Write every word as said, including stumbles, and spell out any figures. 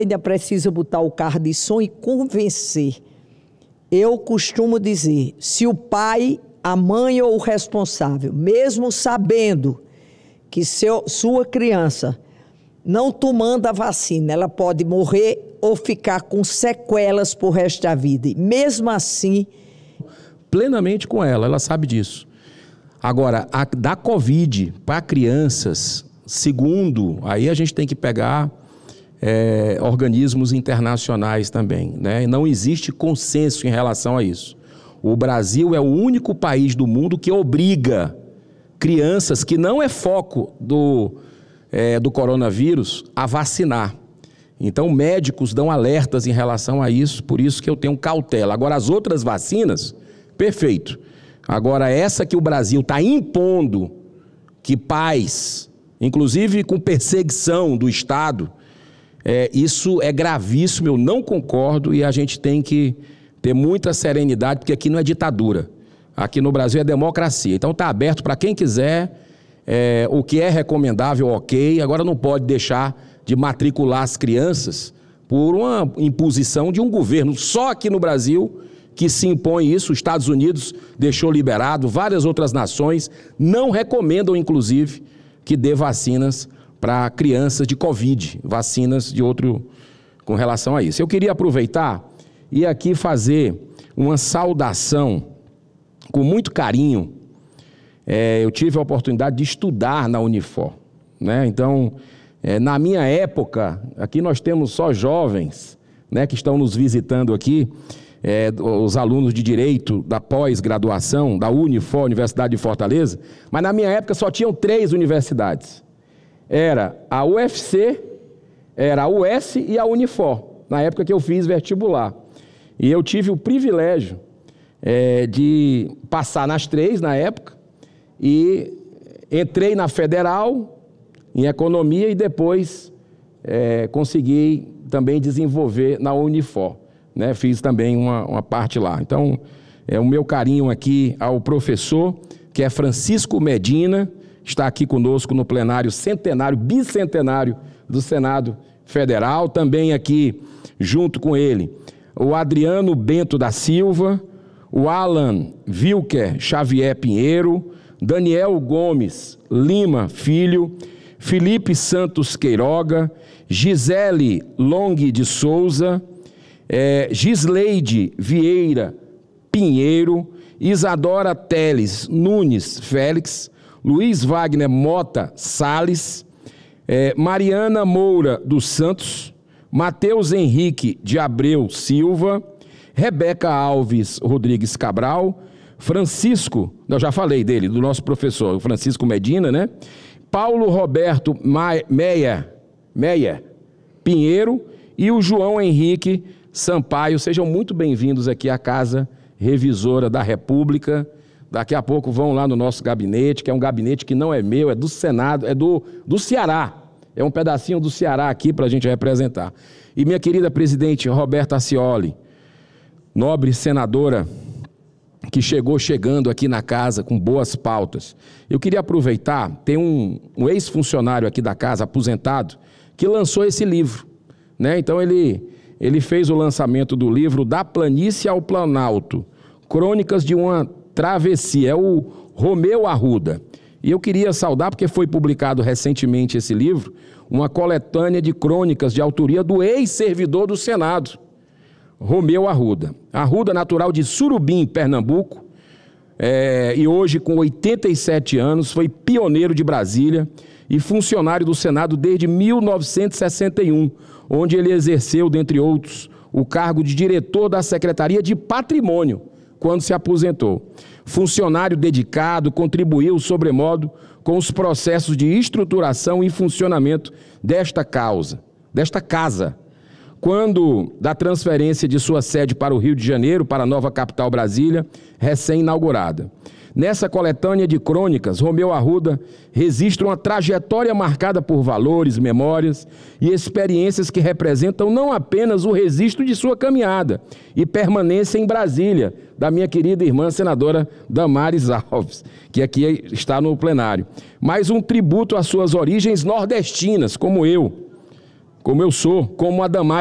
Ainda precisa botar o carro de som e convencer. Eu costumo dizer, se o pai, a mãe ou o responsável, mesmo sabendo que seu, sua criança não tomando a vacina, ela pode morrer ou ficar com sequelas pro resto da vida. E mesmo assim... Plenamente com ela, ela sabe disso. Agora, a, da Covid para crianças, segundo, aí a gente tem que pegar é, organismos internacionais também, né? Não existe consenso em relação a isso. O Brasil é o único país do mundo que obriga crianças, que não é foco do, é, do coronavírus, a vacinar. Então, médicos dão alertas em relação a isso, por isso que eu tenho cautela. Agora, as outras vacinas, perfeito. Agora, essa que o Brasil está impondo, que pais, inclusive com perseguição do Estado, é, isso é gravíssimo, eu não concordo e a gente tem que ter muita serenidade, porque aqui não é ditadura. Aqui no Brasil é democracia. Então, está aberto para quem quiser, é, o que é recomendável, ok. Agora, não pode deixar de matricular as crianças por uma imposição de um governo. Só aqui no Brasil que se impõe isso. Os Estados Unidos deixou liberado, várias outras nações não recomendam, inclusive, que dê vacinas para crianças de Covid, vacinas de outro com relação a isso. Eu queria aproveitar e aqui fazer uma saudação com muito carinho. É, eu tive a oportunidade de estudar na Unifor, né? Então, é, na minha época, aqui nós temos só jovens, né, que estão nos visitando aqui, é, os alunos de Direito da pós-graduação, da Unifor, Universidade de Fortaleza, mas na minha época só tinham três universidades. Era a U F C, era a U S e a Unifor, na época que eu fiz vestibular. E eu tive o privilégio é, de passar nas três na época e entrei na Federal em Economia e depois é, consegui também desenvolver na Unifor, né? Fiz também uma, uma parte lá. Então, é o meu carinho aqui ao professor, que é Francisco Medina, está aqui conosco no plenário centenário, bicentenário do Senado Federal. Também aqui, junto com ele, o Adriano Bento da Silva, o Alan Wilker Xavier Pinheiro, Daniel Gomes Lima Filho, Felipe Santos Queiroga, Gisele Long de Souza, é, Gisleide Vieira Pinheiro, Isadora Teles Nunes Félix, Luiz Wagner Mota Salles, é, Mariana Moura dos Santos, Matheus Henrique de Abreu Silva, Rebeca Alves Rodrigues Cabral, Francisco, eu já falei dele, do nosso professor Francisco Medina, né? Paulo Roberto Meia, Meia Pinheiro e o João Henrique Sampaio. Sejam muito bem-vindos aqui à Casa Revisora da República. Daqui a pouco vão lá no nosso gabinete, que é um gabinete que não é meu, é do Senado, é do, do Ceará. É um pedacinho do Ceará aqui para a gente representar. E minha querida presidente Roberta Accioli, nobre senadora, que chegou chegando aqui na casa com boas pautas. Eu queria aproveitar, tem um, um ex-funcionário aqui da casa, aposentado, que lançou esse livro, né? Então ele, ele fez o lançamento do livro Da Planície ao Planalto, Crônicas de uma Travessia, é o Romeu Arruda. E eu queria saudar, porque foi publicado recentemente esse livro, uma coletânea de crônicas de autoria do ex-servidor do Senado, Romeu Arruda. Arruda, natural de Surubim, Pernambuco, é, e hoje com oitenta e sete anos, foi pioneiro de Brasília e funcionário do Senado desde mil novecentos e sessenta e um, onde ele exerceu, dentre outros, o cargo de diretor da Secretaria de Patrimônio, quando se aposentou. Funcionário dedicado, contribuiu sobremodo com os processos de estruturação e funcionamento desta causa, desta casa, quando da transferência de sua sede para o Rio de Janeiro, para a nova capital Brasília, recém-inaugurada. Nessa coletânea de crônicas, Romeu Arruda registra uma trajetória marcada por valores, memórias e experiências que representam não apenas o registro de sua caminhada e permanência em Brasília, da minha querida irmã senadora Damares Alves, que aqui está no plenário, mas um tributo às suas origens nordestinas, como eu, como eu sou, como a Damares